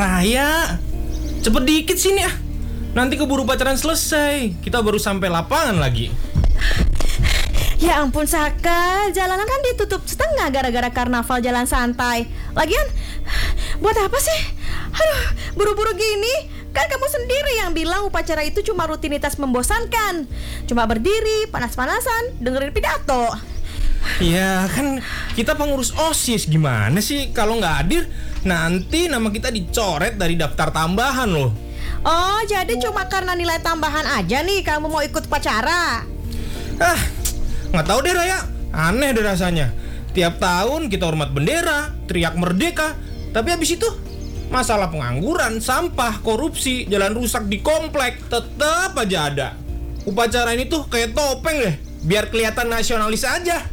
Raya, cepet dikit sini ah. Nanti keburu pacaran selesai. Kita baru sampai lapangan lagi. Ya ampun Saka, jalanan kan ditutup setengah gara-gara karnaval jalan santai. Lagian, buat apa sih? Aduh, buru-buru gini. Kan kamu sendiri yang bilang upacara itu cuma rutinitas membosankan. Cuma berdiri, panas-panasan, dengerin pidato. Ya kan kita pengurus OSIS, gimana sih kalau nggak hadir nanti nama kita dicoret dari daftar tambahan loh. Oh, jadi cuma karena nilai tambahan aja nih kamu mau ikut upacara? Nggak tahu deh Raya, aneh deh rasanya. Tiap tahun kita hormat bendera, teriak merdeka, tapi habis itu masalah pengangguran, sampah, korupsi, jalan rusak di komplek tetap aja ada. Upacara ini tuh kayak topeng deh, biar kelihatan nasionalis aja.